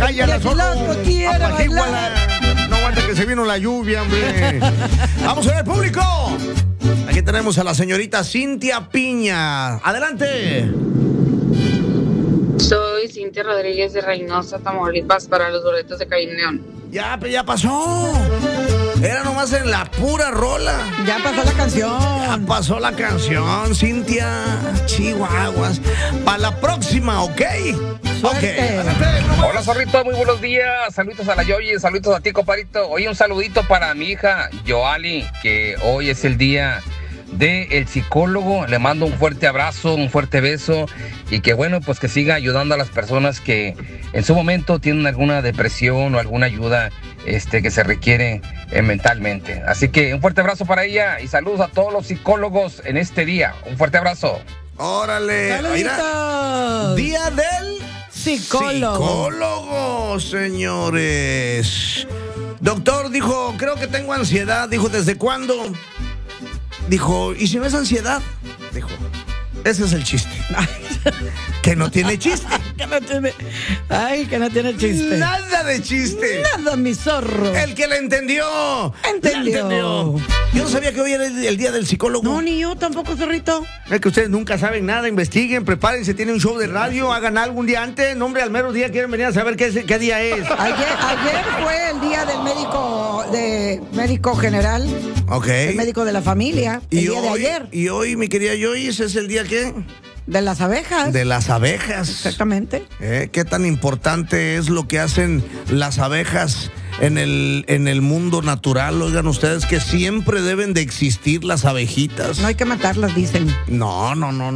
Ensaya solo. Quiere bailar. No aguanta que se vino la lluvia, hombre. Vamos a ver, público. Aquí tenemos a la señorita Cintia Piña. Adelante. Soy Cintia Rodríguez de Reynosa, Tamaulipas, para los boletos de Karim León. Ya, pero ya pasó. Era nomás en la pura rola. Ya pasó la canción. Ya pasó la canción, Cintia. Chihuahuas. Para la próxima, ¿ok? Suerte. Hola, Zorrito, muy buenos días. Saludos a la Yoyi, saludos a ti, compadrito. Hoy un saludito para mi hija, Yoali, que hoy es el día del psicólogo. Le mando un fuerte abrazo, un fuerte beso y que bueno, pues que siga ayudando a las personas que en su momento tienen alguna depresión o alguna ayuda que se requiere mentalmente. Así que un fuerte abrazo para ella y saludos a todos los psicólogos en este día. Un fuerte abrazo. Órale. Mira, día del psicólogo, señores. Doctor dijo, creo que tengo ansiedad. Dijo, ¿desde cuándo? Dijo, ¿y si no es ansiedad? Dijo, ese es el chiste. Que no tiene chiste. Que no tiene chiste. Nada de chiste. Nada, mi zorro. El que le entendió. Entendió. Yo no sabía que hoy era el día del psicólogo. No, ni yo tampoco, zorrito. Es que ustedes nunca saben nada, investiguen, prepárense, tienen un show de radio, hagan algo un día antes, nombre al mero día, quieren venir a saber qué día es. Ayer fue el día del médico general. Ok. El médico de la familia. El día de ayer. Y hoy, mi querida Joyce, es el día ¿qué? De las abejas. De las abejas. Exactamente. ¿Qué tan importante es lo que hacen las abejas en el mundo natural? Oigan ustedes que siempre deben de existir las abejitas. No hay que matarlas, dicen. No.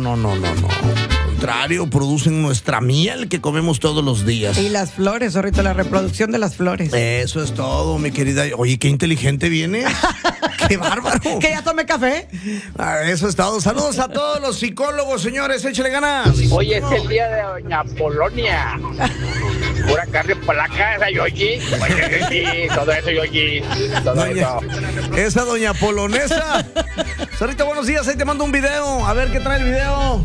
Al contrario, producen nuestra miel que comemos todos los días. Y las flores, zorrito, la reproducción de las flores. Eso es todo, mi querida. Oye, qué inteligente vienes. ¡Qué bárbaro! ¿Que ya tomé café? Eso es todo. Saludos a todos los psicólogos, señores. Échale ganas. Hoy es el día de Doña Polonia. Pura carne polaca, esa Yoyi. Todo eso, Yoyi. Todo eso. Esa doña polonesa. Sarita, buenos días. Ahí te mando un video. A ver qué trae el video.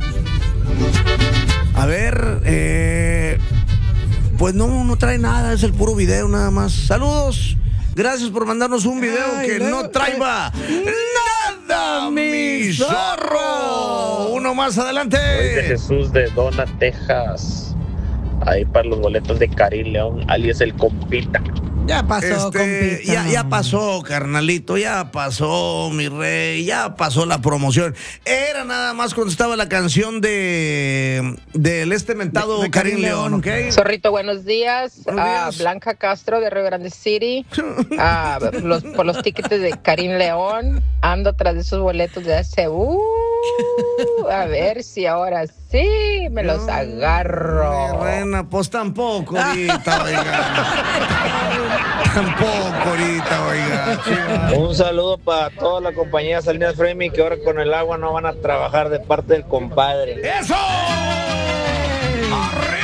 A ver, pues no trae nada. Es el puro video nada más. Saludos. Gracias por mandarnos un video no traiga nada, mi zorro. Uno más adelante. Soy de Jesús de Dona, Texas. Ahí para los boletos de Karim León, alias el compita. Ya pasó, compita. Ya pasó, carnalito, ya pasó, mi rey, ya pasó la promoción. Era nada más cuando estaba la canción del mentado de Karim León, ¿ok? Zorrito, buenos días. Buenos días. Blanca Castro de Rio Grande City. Por los tickets de Karim León. Ando tras de esos boletos de hace... a ver si ahora sí me los agarro. Reina, pues tampoco ahorita, oiga. Tampoco ahorita, oiga. Chiva. Un saludo para toda la compañía Salinas Framing que ahora con el agua no van a trabajar de parte del compadre. ¡Eso! ¡Arriba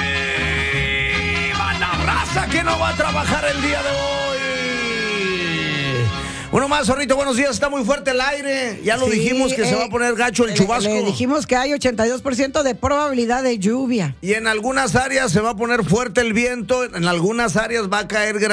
la raza que no va a trabajar el día de hoy! Uno más, zorrito, buenos días. Está muy fuerte el aire. Ya lo dijimos que se va a poner gacho el chubasco. Le dijimos que hay 82% de probabilidad de lluvia. Y en algunas áreas se va a poner fuerte el viento. En algunas áreas va a caer